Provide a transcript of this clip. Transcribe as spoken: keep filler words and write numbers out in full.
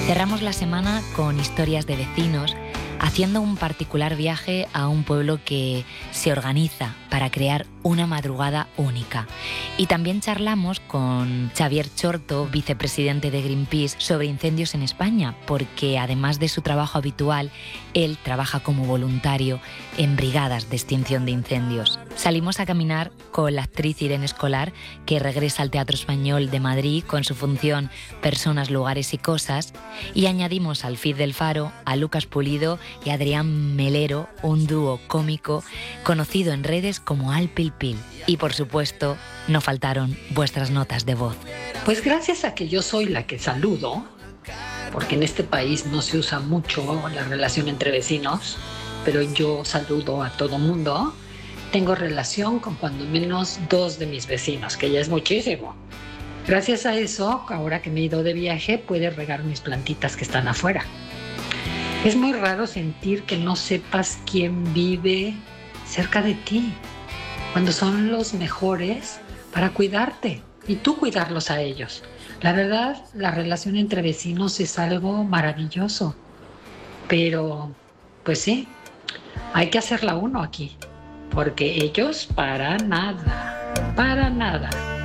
Cerramos la semana con historias de vecinos, haciendo un particular viaje a un pueblo que se organiza para crear una madrugada única. Y también charlamos con Xavier Chorto, vicepresidente de Greenpeace, sobre incendios en España, porque además de su trabajo habitual, él trabaja como voluntario en brigadas de extinción de incendios. Salimos a caminar con la actriz Irene Escolar, que regresa al Teatro Español de Madrid con su función Personas, Lugares y Cosas, y añadimos al feed del Faro a Lucas Pulido y Adrián Melero, un dúo cómico conocido en redes como Al Pil Pil. Y por supuesto, no faltaron vuestras notas de voz. Pues gracias a que yo soy la que saludo, porque en este país no se usa mucho la relación entre vecinos, pero yo saludo a todo mundo, tengo relación con cuando menos dos de mis vecinos, que ya es muchísimo. Gracias a eso, ahora que me he ido de viaje, puedo regar mis plantitas que están afuera. Es muy raro sentir que no sepas quién vive cerca de ti, cuando son los mejores para cuidarte y tú cuidarlos a ellos. La verdad, la relación entre vecinos es algo maravilloso, pero pues sí, hay que hacerla uno aquí, porque ellos para nada, para nada.